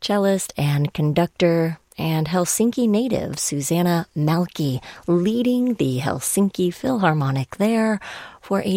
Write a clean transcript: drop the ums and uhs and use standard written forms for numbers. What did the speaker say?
cellist and conductor, and Helsinki native Susanna Malki leading the Helsinki Philharmonic there for a